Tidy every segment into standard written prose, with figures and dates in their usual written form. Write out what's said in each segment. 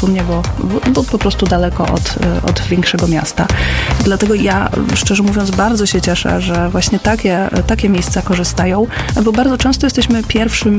Szumnie, bo po prostu daleko od większego miasta. Dlatego ja, szczerze mówiąc, bardzo się cieszę, że właśnie takie miejsca korzystają, bo bardzo często jesteśmy pierwszą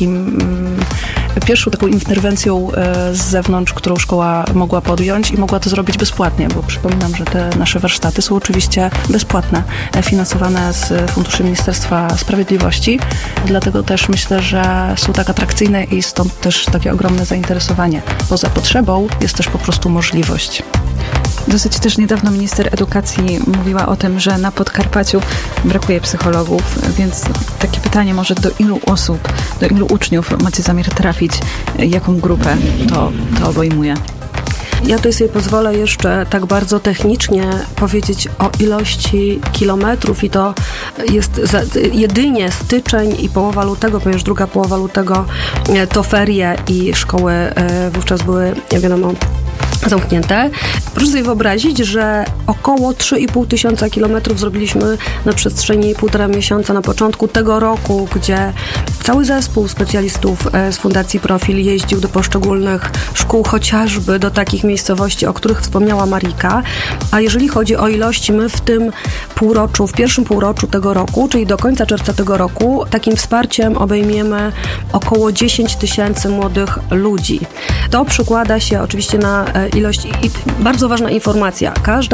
taką interwencją z zewnątrz, którą szkoła mogła podjąć i mogła to zrobić bezpłatnie, bo przypominam, że te nasze warsztaty są oczywiście bezpłatne, finansowane z funduszy Ministerstwa Sprawiedliwości. Dlatego też myślę, że są tak atrakcyjne i stąd też takie ogromne zainteresowanie. Poza potrzebą jest też po prostu możliwość. Dosyć też niedawno minister edukacji mówiła o tym, że na Podkarpaciu brakuje psychologów, więc takie pytanie może do ilu osób, do ilu uczniów macie zamiar trafić, jaką grupę to obejmuje? Ja tutaj sobie pozwolę jeszcze tak bardzo technicznie powiedzieć o ilości kilometrów i to jest jedynie styczeń i połowa lutego, ponieważ druga połowa lutego to ferie i szkoły wówczas były, jak wiadomo, zamknięte. Proszę sobie wyobrazić, że około 3,5 tysiąca kilometrów zrobiliśmy na przestrzeni 1,5 miesiąca na początku tego roku, gdzie cały zespół specjalistów z Fundacji Profil jeździł do poszczególnych szkół, chociażby do takich miejscowości, o których wspomniała Marika. A jeżeli chodzi o ilości, my w tym półroczu, w pierwszym półroczu tego roku, czyli do końca czerwca tego roku, takim wsparciem obejmiemy około 10 tysięcy młodych ludzi. To przekłada się oczywiście na ilość i bardzo ważna informacja.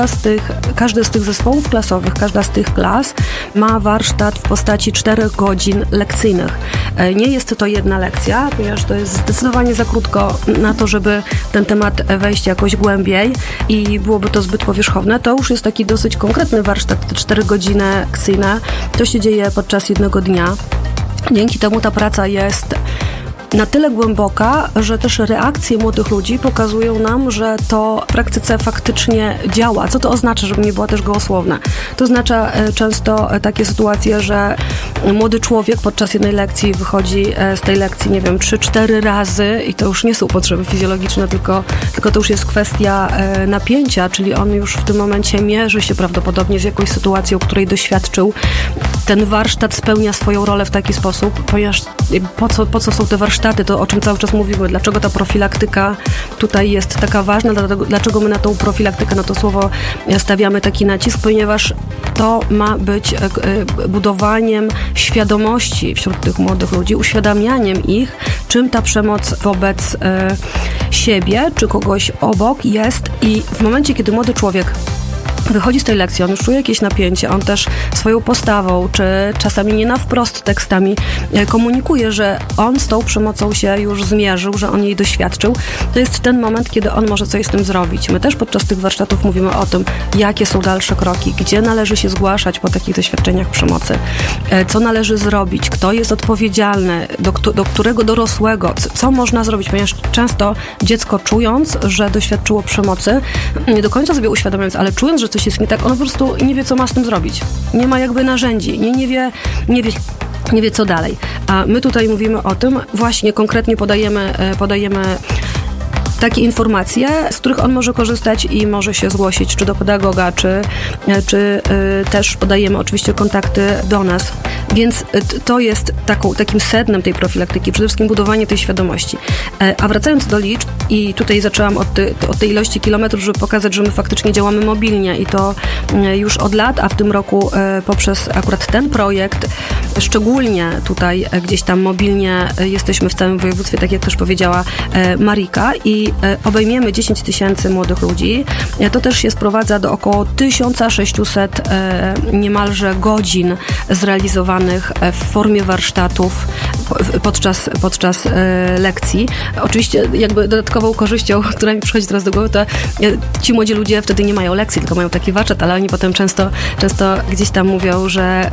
Każdy z tych zespołów klasowych, każda z tych klas ma warsztat w postaci 4 godzin lekcyjnych. Nie jest to jedna lekcja, ponieważ to jest zdecydowanie za krótko na to, żeby ten temat wejść jakoś głębiej i byłoby to zbyt powierzchowne. To już jest taki dosyć konkretny warsztat, te 4 godziny lekcyjne. To się dzieje podczas jednego dnia. Dzięki temu ta praca jest na tyle głęboka, że też reakcje młodych ludzi pokazują nam, że to w praktyce faktycznie działa. Co to oznacza, żeby nie była też gołosłowna? To oznacza często takie sytuacje, że młody człowiek podczas jednej lekcji wychodzi z tej lekcji, 3-4 razy i to już nie są potrzeby fizjologiczne, tylko to już jest kwestia napięcia, czyli on już w tym momencie mierzy się prawdopodobnie z jakąś sytuacją, której doświadczył. Ten warsztat spełnia swoją rolę w taki sposób, ponieważ po co są te warsztaty, to o czym cały czas mówimy, dlaczego ta profilaktyka tutaj jest taka ważna, dlaczego my na tą profilaktykę, na to słowo stawiamy taki nacisk, ponieważ to ma być budowaniem świadomości wśród tych młodych ludzi, uświadamianiem ich, czym ta przemoc wobec siebie czy kogoś obok jest i w momencie, kiedy młody człowiek wychodzi z tej lekcji, on już czuje jakieś napięcie, on też swoją postawą, czy czasami nie na wprost tekstami komunikuje, że on z tą przemocą się już zmierzył, że on jej doświadczył. To jest ten moment, kiedy on może coś z tym zrobić. My też podczas tych warsztatów mówimy o tym, jakie są dalsze kroki, gdzie należy się zgłaszać po takich doświadczeniach przemocy, co należy zrobić, kto jest odpowiedzialny, do którego dorosłego, co można zrobić, ponieważ często dziecko czując, że doświadczyło przemocy, nie do końca sobie uświadamiając, ale czując, że coś jest nie tak, on po prostu nie wie, co ma z tym zrobić. Nie ma jakby narzędzi, nie wie, co dalej. A my tutaj mówimy o tym, właśnie konkretnie podajemy takie informacje, z których on może korzystać i może się zgłosić czy do pedagoga, czy też podajemy oczywiście kontakty do nas. Więc to jest takim sednem tej profilaktyki, przede wszystkim budowanie tej świadomości. A wracając do liczb, i tutaj zaczęłam od tej ilości kilometrów, żeby pokazać, że my faktycznie działamy mobilnie i to już od lat, a w tym roku poprzez akurat ten projekt, szczególnie tutaj gdzieś tam mobilnie jesteśmy w całym województwie, tak jak też powiedziała Marika, i obejmiemy 10 tysięcy młodych ludzi. To też się sprowadza do około 1600 niemalże godzin zrealizowanych w formie warsztatów podczas lekcji. Oczywiście jakby dodatkową korzyścią, która mi przychodzi teraz do głowy, to ci młodzi ludzie wtedy nie mają lekcji, tylko mają taki warsztat, ale oni potem często gdzieś tam mówią, że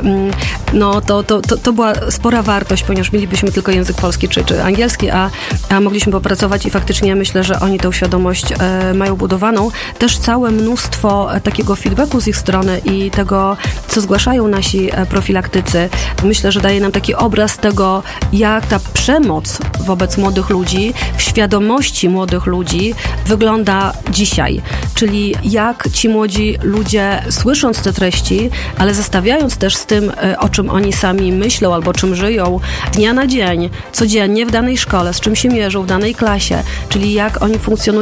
to była spora wartość, ponieważ mielibyśmy tylko język polski czy angielski, a mogliśmy popracować i faktycznie myślę, że oni tę świadomość mają budowaną. Też całe mnóstwo takiego feedbacku z ich strony i tego, co zgłaszają nasi profilaktycy, myślę, że daje nam taki obraz tego, jak ta przemoc wobec młodych ludzi, w świadomości młodych ludzi wygląda dzisiaj. Czyli jak ci młodzi ludzie, słysząc te treści, ale zestawiając też z tym, o czym oni sami myślą albo czym żyją dnia na dzień, codziennie w danej szkole, z czym się mierzą w danej klasie, czyli jak oni funkcjonują